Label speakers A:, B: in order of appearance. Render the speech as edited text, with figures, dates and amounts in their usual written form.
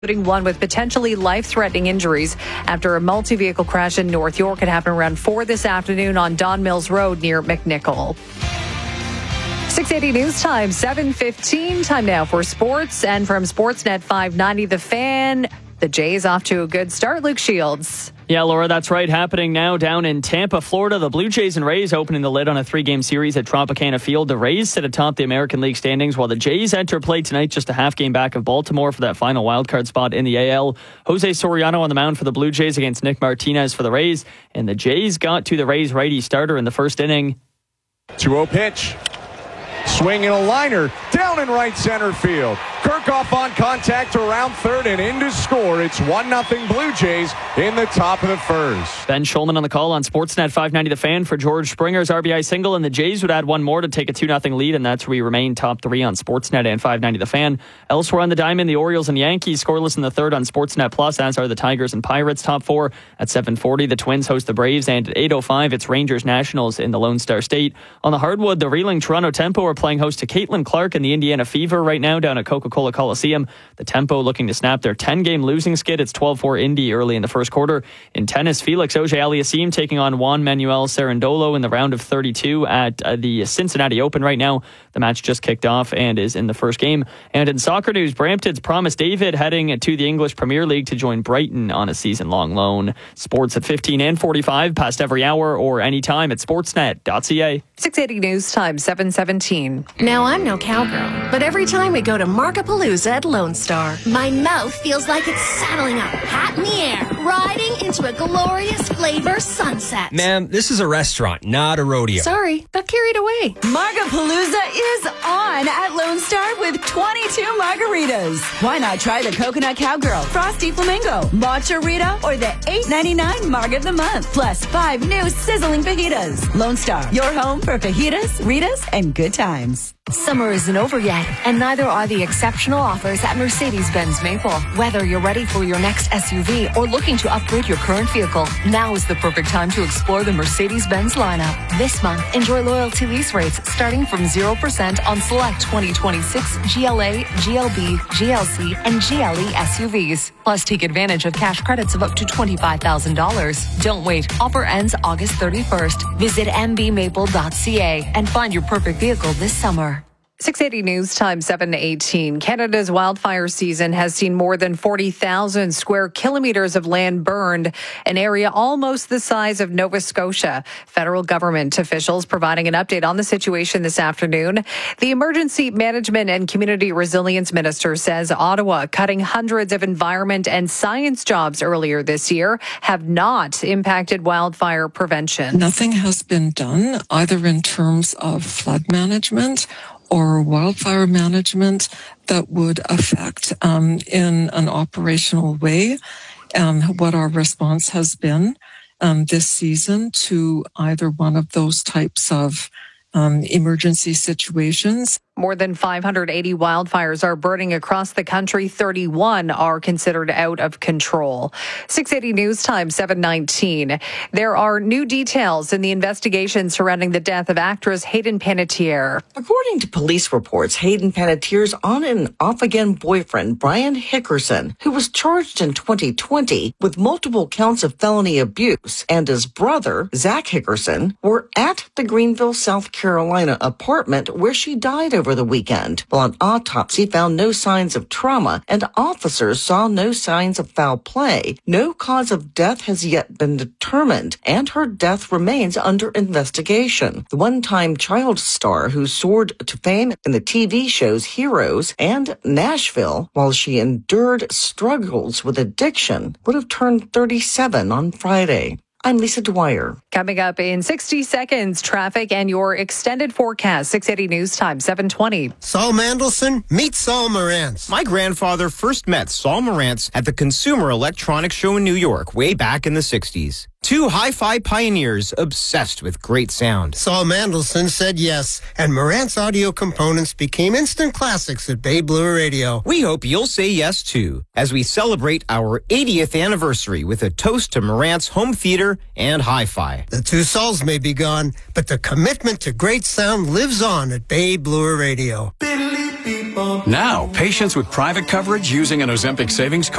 A: including one with potentially life-threatening injuries after a multi-vehicle crash in North York. It happened around 4 this afternoon on Don Mills Road near McNichol. 6:80 news time, 7:15. Time now for sports. And from Sportsnet 590, The Fan, the Jays off to a good start. Luke Shields.
B: Yeah, Laura, that's right. Happening now down in Tampa, Florida. The Blue Jays and Rays opening the lid on a 3-game series at Tropicana Field. The Rays sit atop the American League standings, while the Jays enter play tonight just a half game back of Baltimore for that final wildcard spot in the AL. Jose Soriano on the mound for the Blue Jays against Nick Martinez for the Rays. And the Jays got to the Rays righty starter in the first inning.
C: 2-0 pitch. Swing and a liner down in right center field. Kirchhoff on contact around third and in to score. It's 1-0 Blue Jays in the top of the first.
B: Ben Schulman on the call on Sportsnet 590 The Fan for George Springer's RBI single, and the Jays would add one more to take a 2-0 lead, and that's where we remain top 3 on Sportsnet and 590 The Fan. Elsewhere on the diamond, the Orioles and Yankees scoreless in the third on Sportsnet Plus, as are the Tigers and Pirates. Top 4 at 7:40. The Twins host the Braves, and at 8:05 it's Rangers Nationals in the Lone Star State. On the hardwood, the reeling Toronto Tempo are playing host to Caitlin Clark and the Indiana Fever right now down at Coca-Cola Coliseum. The Tempo looking to snap their 10-game losing skid. It's 12-4 Indy early in the first quarter. In tennis, Felix Auger-Aliassime taking on Juan Manuel Cerundolo in the round of 32 at the Cincinnati Open right now. The match just kicked off and is in the first game. And in soccer news, Brampton's Promise David heading to the English Premier League to join Brighton on a season-long loan. Sports at 15 and 45, past every hour or anytime at sportsnet.ca.
A: 6:80 news time, 7:17.
D: Now, I'm no cowgirl, but every time we go to Markapalooza at Lone Star, my mouth feels like it's saddling up, hat in the air, riding into a glorious flavor sunset.
E: Ma'am, this is a restaurant, not a rodeo.
D: Sorry, got carried away.
F: Markapalooza is on at Lone Star with 22 margaritas. Why not try the Coconut Cowgirl, Frosty Flamingo, Matcha Rita, or the $8.99 Marg of the Month, plus 5 new sizzling fajitas. Lone Star, your home for fajitas, Ritas, and good times.
G: Summer isn't over yet, and neither are the exceptional offers at Mercedes-Benz Maple. Whether you're ready for your next SUV or looking to upgrade your current vehicle, now is the perfect time to explore the Mercedes-Benz lineup. This month, enjoy loyalty lease rates starting from 0% on select 2026 GLA, GLB, GLC, and GLE SUVs. Plus, take advantage of cash credits of up to $25,000. Don't wait. Offer ends August 31st. Visit mbmaple.ca and find your perfect vehicle this summer.
A: 6:80 news time, 7:18. Canada's wildfire season has seen more than 40,000 square kilometers of land burned, an area almost the size of Nova Scotia. Federal government officials providing an update on the situation this afternoon. The Emergency Management and Community Resilience Minister says Ottawa cutting hundreds of environment and science jobs earlier this year have not impacted wildfire prevention.
H: Nothing has been done either in terms of flood management or wildfire management that would affect in an operational way what our response has been this season to either one of those types of emergency situations.
A: More than 580 wildfires are burning across the country. 31 are considered out of control. 6:80 news time, 7:19. There are new details in the investigation surrounding the death of actress Hayden Panettiere.
I: According to police reports, Hayden Panettiere's on and off again boyfriend, Brian Hickerson, who was charged in 2020 with multiple counts of felony abuse, and his brother, Zach Hickerson, were at the Greenville, South Carolina apartment where she died over the weekend. While an autopsy found no signs of trauma and officers saw no signs of foul play, no cause of death has yet been determined, and her death remains under investigation. The one-time child star who soared to fame in the TV shows Heroes and Nashville while she endured struggles with addiction would have turned 37 on Friday. I'm Lisa Dwyer.
A: Coming up in 60 seconds, traffic and your extended forecast. 6:80 news time, 7:20.
J: Saul Mandelson, meet Saul Marantz.
E: My grandfather first met Saul Marantz at the Consumer Electronics Show in New York way back in the 60s. Two hi-fi pioneers obsessed with great sound.
J: Saul Mandelson said yes, and Marantz audio components became instant classics at Bay Blue Radio.
E: We hope you'll say yes, too, as we celebrate our 80th anniversary with a toast to Marantz home theater and hi-fi.
J: The two Sauls may be gone, but the commitment to great sound lives on at Bay Blue Radio.
K: Now, patients with private coverage using an Ozempic savings card